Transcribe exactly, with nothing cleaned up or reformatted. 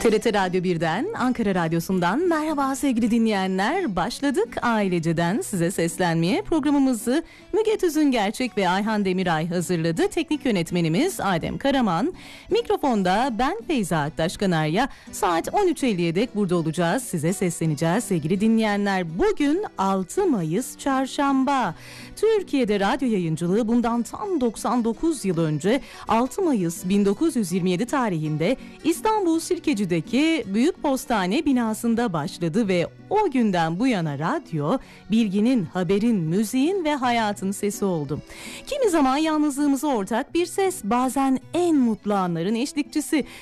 T R T Radyo birden, Ankara Radyosu'ndan merhaba sevgili dinleyenler. Başladık Aileceden size seslenmeye. Programımızı Müge Tüzün Gerçek ve Ayhan Demiray hazırladı. Teknik yönetmenimiz Adem Karaman. Mikrofonda ben Feyza Aktaş Kanarya. Saat on üç elliye dek burada olacağız. Size sesleneceğiz sevgili dinleyenler. Bugün altı Mayıs Çarşamba. Türkiye'de radyo yayıncılığı bundan tam doksan dokuz yıl önce altı Mayıs bin dokuz yüz yirmi yedi tarihinde İstanbul Sirkeci'deki Büyük Postane binasında başladı ve o günden bu yana radyo bilginin, haberin, müziğin ve hayatın sesi oldu. Kimi zaman yalnızlığımıza ortak bir ses, bazen en mutlu anların eşlikçisi.